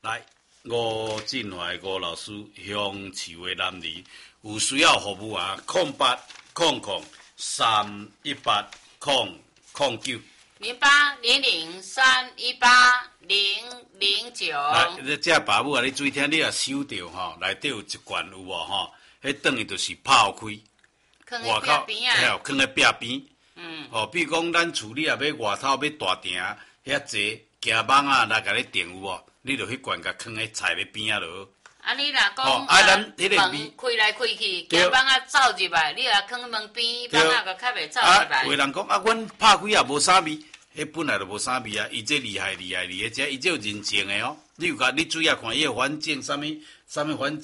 来，吴振华吴老师，乡市的南里有需要服务啊，0800-318-009。 0800-318-009。 来，这爸母啊，你注意听，你也收到吼，内底有一罐有无吼？迄等于就是泡开， 外口边啊， 放在壁边。哦，比如讲，咱厝里也要外头要大埕，遐坐行网啊来甲你订有无？你就迄罐甲放喺菜咧边啊落。 啊，你若讲咱迄个门开来开去，行网啊走入来，你若放门边，网啊个较袂走入来。 有人讲啊，阮拍开也无啥味，迄本来就无啥味啊。伊这厉害，这伊这有认证的哦。你有甲你注意看，伊个环境啥物环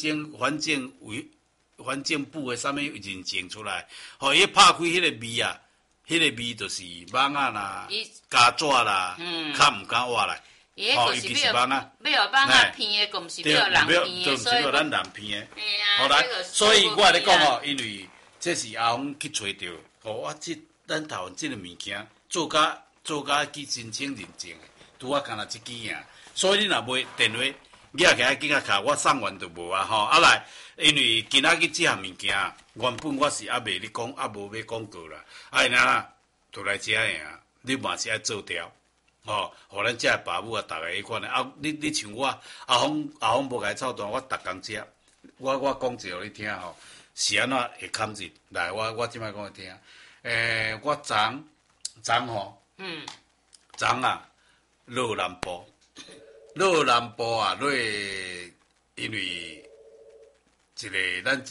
境部的啥物认证出来，吼，伊拍开迄个味啊，迄个味就是网啊啦、胶纸啦，较毋敢活来。 伊就是要网啊骗的，毋是要人骗的， 所以咱人骗的。 好来，所以我来讲哦，因为这是阿峰去找到，吼，我咱台湾这个物件做甲去申请认证的，拄啊干那一支尔。所以你若买电话，你也给他卡，我送完就无啊吼。啊来，因为今仔日这项物件，原本我是未你讲，无要广告啦。那就来这样，你嘛是爱做掉。哦，互咱遮爸母啊，逐个迄款的啊，你像我阿峰无甲伊操蛋，我逐工食，我讲一个互你听吼，是安怎会砍日？来，我即摆讲你听，我昨吼，昨啊，落南部啊，落，因为咱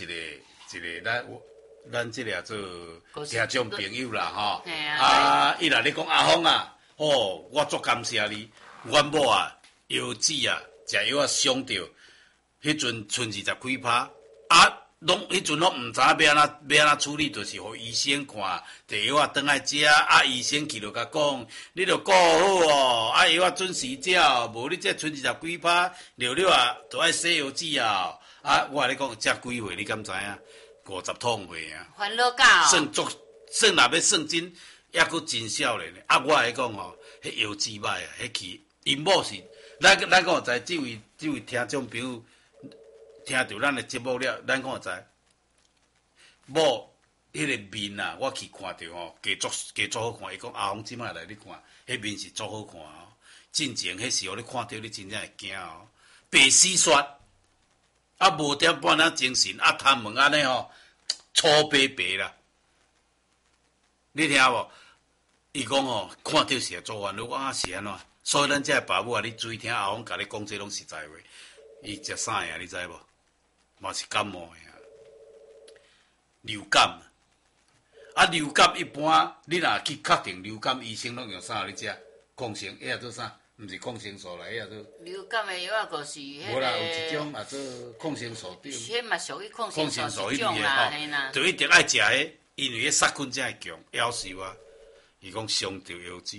即个做听众朋友啦吼，伊若咧讲阿峰啊。哦，我足感谢你，阮某啊，腰子啊，食药啊伤着，迄阵剩20几趴，迄阵拢毋知要安怎处理，就是互医生看，摕药啊转来食，医生去就甲讲，你着顾好哦，药啊准时食，无你这剩20几趴，了啊，就爱洗药子啊，我甲你讲，食几岁你敢知影？50趟岁啊， 烦恼到， 算若要算真。抑佫真少年的，我来讲吼，迄腰子歹啊，迄去因某是，咱讲知，这位听众朋友听到咱的节目了，咱讲知，某迄个面啊，我去看着吼，加足好看。伊讲阿峰即摆来你看，迄面是足好看哦。进前迄时候你看到你真正会惊哦，白丝刷，无点半仔精神，头毛安尼吼，粗白白啦。你听无？伊讲吼，看到是做烦恼，我是安怎？所以咱这爸母啊，你注意听阿峰甲你讲这拢实在话。伊食啥呀？你知无？嘛是感冒呀，流感。流感一般，你若去确定流感，医生拢用啥你食？抗生，迄做啥？毋是抗生素啦，迄做。流感的药就是迄无啦，有一种做抗生素对。 迄嘛属于抗生素一种啦，嘿啦。 就一定爱食迄，因为迄杀菌才会强，夭寿啊。伊讲伤着腰子，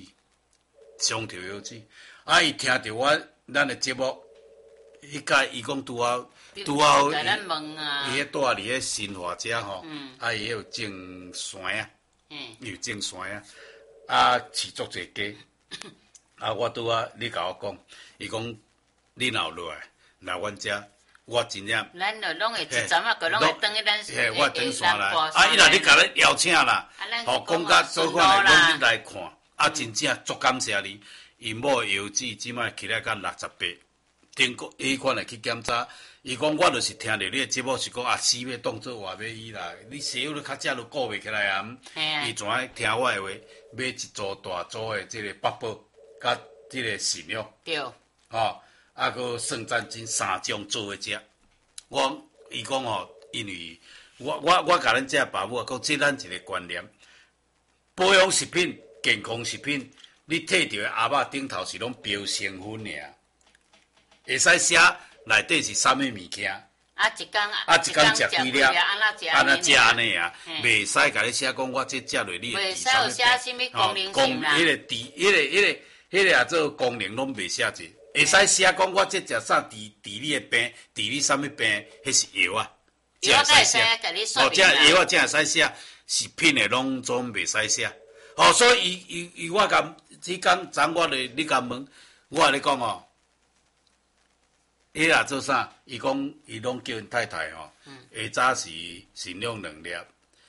伊听着咱的节目，迄届伊讲拄好，伊迄住伫迄新华遮吼，伊有种山啊，有种山啊，饲足侪鸡，我拄好你甲我讲，伊讲你若有落来阮遮，我真正， 咱就拢会一阵个拢会转去咱我转山来，伊若你甲咱邀请啦，吼讲甲做款来，阮来看。真正足感谢你，因某腰子即摆起来到68，顶个迄款来去检查。伊讲我就是听着你的节目是讲死要当做活马医啦，你西药你较早都顾袂起来啊。伊怎爱听我的话，买一组大组的即个八宝，甲即个信用。对。佫算赞金3种做的食。伊讲吼，因为我甲咱遮爸母讲，这咱一个观念，保养食品。健康食品，你摕到的鸭肉顶头是拢标成分尔，会使写内底是啥物物件。一工食几粒，安怎食安尼啊？袂使甲你写讲我这食落你的啥物病。 迄个也做功能拢袂写者，会使写讲我这食啥治你的病，治你啥物病，迄是药啊。 药会使甲你说明。 这药啊，会使写，食品的拢总袂使写。所以我甲迄天昨我咧你甲问，我甲你讲伊若做啥？伊讲伊拢叫因太太吼，下早是神农2粒，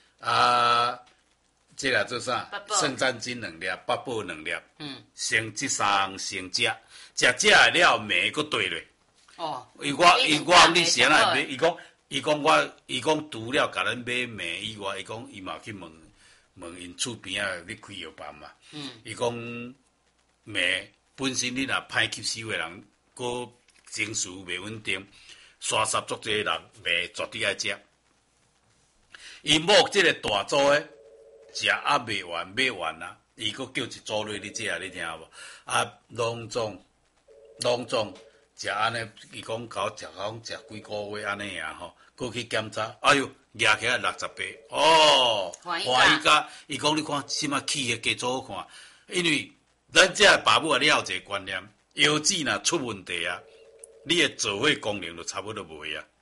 这若做啥？圣战金2粒，八宝2粒，先这3项先食，食了糜佫对咧。哦，我你先来买，伊讲除了甲咱买糜以外，伊讲伊嘛去问因厝边仔咧开药房嘛。伊讲糜本身你若歹吸收的人，佫情绪袂稳定，刷煞足济人，糜绝对爱食。伊某即个大组的食未完啦，伊佫叫一组落你食，你听无？拢总食安尼，伊讲甲我食几个月安尼啊吼，佫去检查，哎哟，压起来68，哦，欢喜甲，伊讲你看，即摆起个加做好看，因为咱这爸母你也有一个观念，腰子若出问题啊，你的做伙功能就差不多无啊。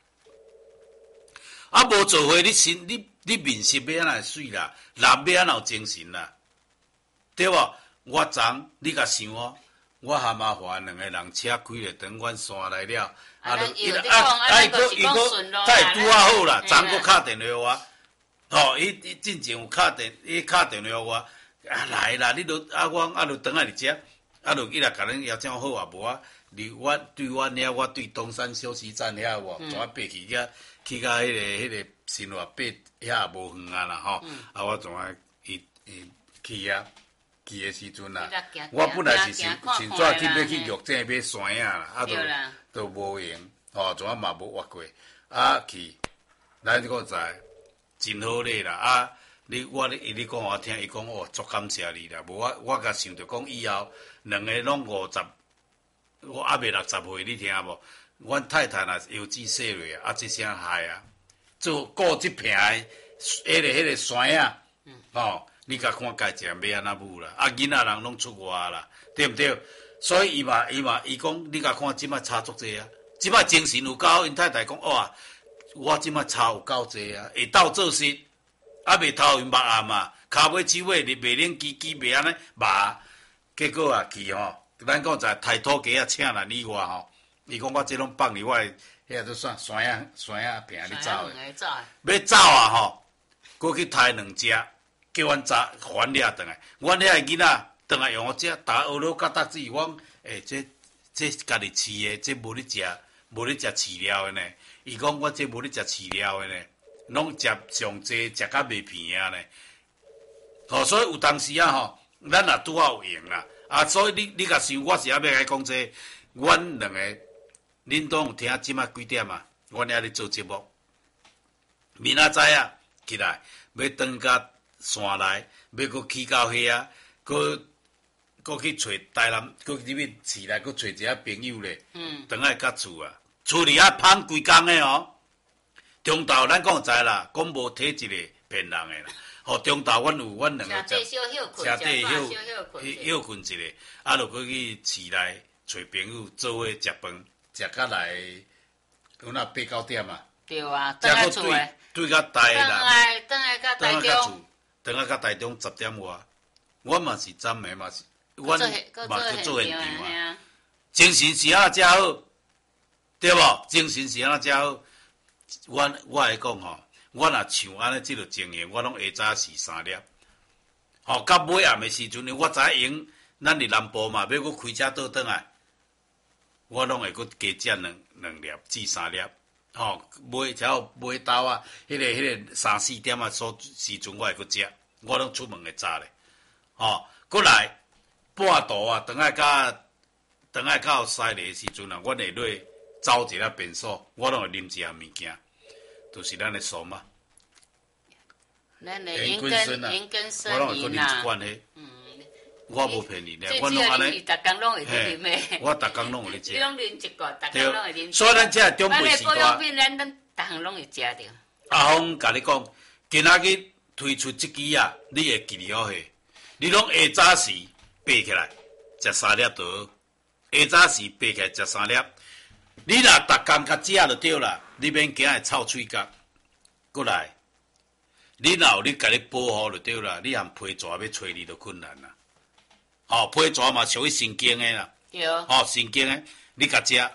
无做伙，你面色要安怎水啦，人要安怎有精神啦，对无？我昨你甲想我还麻烦2个人车开了，等阮山来了， 伊个再拄好啦，昨佫敲电话我，伊进前有敲电话我，来啦，你都我就等下伫遮，就伊来甲恁邀请好啊，无我对阮遐，我对东山休息站遐我怎爬去去到迄个新华北遐也无远啊啦吼，我怎伊去遐。去的时阵啦，我本来是先早去要去玉井买山影啦，都无用，怎嘛无挖过，去，咱个知真好咧啦，你讲我听，伊讲足感谢你啦，无我甲想着讲以后2个拢50，我还未60岁，你听无？阮太太若腰子细落这啥害啊？做顾即片迄个山影，你甲看家己要安怎舞啦？囡仔人拢出外啦，对不对？所以伊讲，你甲看即摆差足济啊！即摆精神有够，因太太讲哇，我即摆差有够济啊，会斗做事，袂头晕目暗嘛，骹尾手尾袂冷叽袂安尼麻，结果去咱讲在抬土鸡请来你我伊讲我即拢放伫我遐都算山影平你走诶，要走佫去抬2只。叫阮还掠转来，阮遐个囡仔转来用我食，打学了甲搭子，我这家己饲的，这无咧食饲料的呢。伊讲我这无咧食饲料的呢，拢食上济食甲袂片啊呢。所以有当时咱也拄好有用啦。所以你甲想，我是要甲伊讲这，阮2个，恁都有听即摆几点啊？阮遐咧做节目，明仔载起来要转甲山内，要搁去到遐，搁去找台南，搁入去市内，搁找一个朋友咧。转来甲厝啊，厝里芳规工的中昼咱讲知啦，讲无体一个骗人的啦。中昼阮2个车底休困一下，就搁去市内找朋友做伙食饭，食甲来，有那8、9点啊。 对啊，转来厝诶。 对甲台南。 转来甲台中。 等下，甲台中10点外，我嘛是昨暝嘛是，阮嘛去做现场啊。精神是安怎好，对无？精神是安怎好？我会讲我若像安尼即个情形，我拢下早是3粒。到尾暗的时阵，我知影咱伫南部嘛，要搁开车倒转来，我拢会搁加食2粒至3粒。买豆啊，迄个3、4点啊时阵，我会搁食，我拢出门会早咧。过来半途啊，等下到西里的时阵啊，阮会落走一下便所，我拢会啉一下物件，就是咱的酸嘛。 咱的盐跟生我拢会搁啉一罐迄。我无骗你咧，我拢安尼。 逐工拢会啉的。 我逐工拢有咧食。 你拢啉一罐，逐工拢会啉。 所以咱这中辈时代。 咱的保养品，咱逐项拢会食着。 阿峰甲你讲，今仔日推出这支啊，你会记得好势。你拢下早时爬起来食3粒就好，下早时爬起来食3粒。你若逐工甲食就对啦，你免惊会臭喙角。过来，你若有你家己保护就对啦，你含皮蛇要找你就困难啦。皮蛇嘛属于神经的啦。 对。 神经的，你甲食，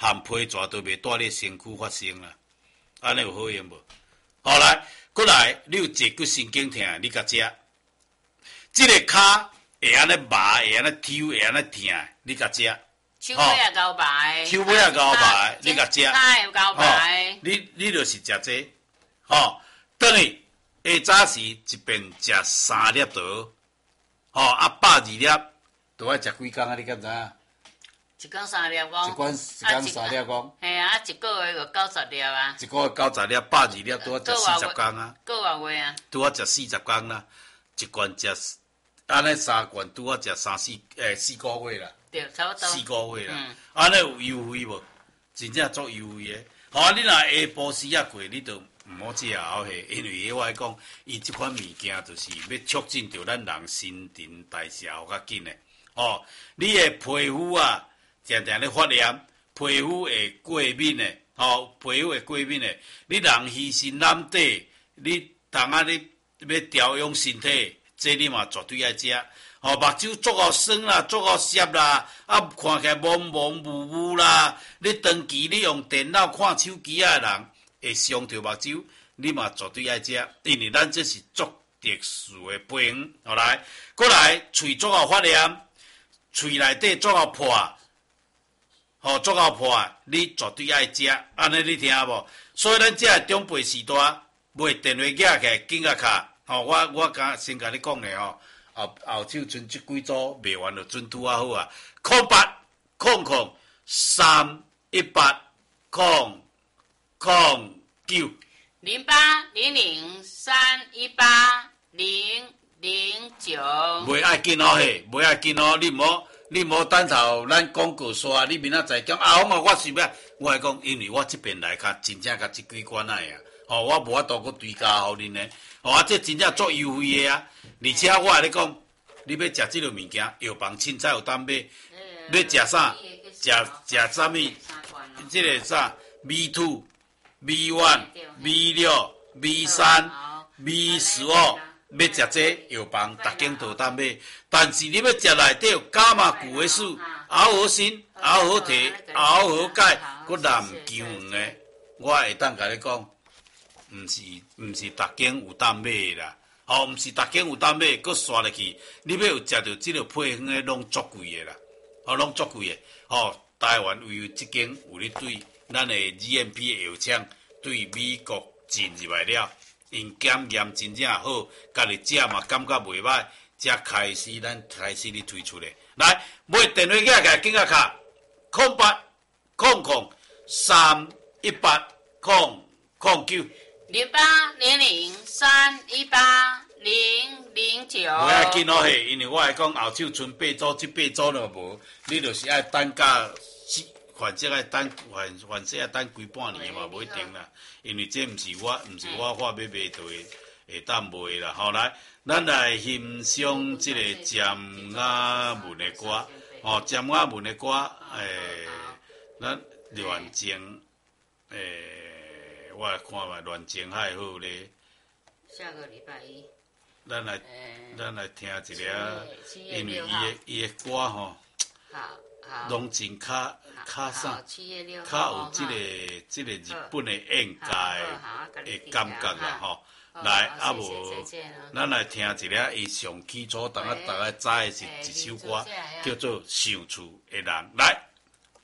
含皮蛇都袂带你身躯发生啦。安尼有好用无？好来，过来，你有坐骨神经痛，你甲食。即个骹会安尼麻，会安尼抽，会安尼痛，你甲食。 手尾也高白， 手尾也高白，你甲食。 骹又高白。 你就是食这，吼，等于下早时一遍食3粒桃，吼120粒，都爱食几工啊？你敢知影？ 一工3粒讲， 一工3粒讲。 嘿啊，一个月就90粒啊。 一个月90粒，120粒都要食40工啊。 个偌月啊？ 都要食40工啦，一罐食安尼3罐都要食4个月啦。 对，差不多。 4个月啦，安尼有优惠无？真正足优惠的。好啊，你若下晡时啊过，你就毋好食后下，因为我来讲，伊即款物件就是要促进着咱人新陈代谢较紧的。哦，你的皮肤啊，常常咧发炎，皮肤会过敏的，哦，皮肤会过敏的。你人虚身懒底，你当啊你要调养身体，这你嘛绝对爱食。哦，目睭足够酸啦，足够涩啦，啊，看起来蒙蒙雾雾啦。你长期你用电脑看手机啊，人会伤着目睭，你嘛绝对爱食，因为咱这是足特殊的皮肤。好来，过来，喙足够发炎，喙内底足够破，吼，足够破，你绝对爱食。安尼你听无？所以咱这长辈时代，买电话架起来，紧甲卡。吼，我刚先甲你讲咧吼。后手剩即几组卖完就准拄啊好啊！08003809 0800380009。 袂爱紧哦嘿，袂爱紧哦，你莫等候咱广告刷，你明仔载讲啊，我想要，我来讲，因为我即边来较真正甲即几罐啊呀，吼，我无法度搁追加互恁呢，吼啊，这真正足优惠的啊！而且我来讲，你要食即个物件，药房凊彩有当买。要食啥？食啥物？即个啥 ？V2、V1、V6、V3、V15，要食这药房，逐间都有当买。但是你要食内底有伽马古维素、熬好锌、熬好铁、熬好钙，搁蓝姜黄的，我会当甲你讲，毋是逐间有当买的啦。吼，毋是逐间有当买，搁刷入去，你要有食着即个配方的，拢足贵的啦，吼，拢足贵的。吼，台湾唯有即间有咧对咱的 GMP 的药厂对美国进入来了，因检验真正好，家己食嘛感觉袂歹，才开始咧推出的。来，买电话架起紧甲卡0800380009。 0800380009。 袂要紧哦嘿，因为我来讲后手剩8组，这8组若无，你就是爱等甲反正爱等，反正爱等几半年嘛，无一定啦。因为这毋是我要卖就会当卖啦。后来，咱来欣赏这个占雅文的歌，哦，占雅文的歌，咱乱情，我来看嘛，乱情还好咧。 下个礼拜一。 咱来听一个，因为伊的歌吼，拢真较啥，较有即个日本的演歌的感觉啦吼。来，啊无，咱来听一个伊上起初大家知的是一首歌，叫做《想厝的人》。来。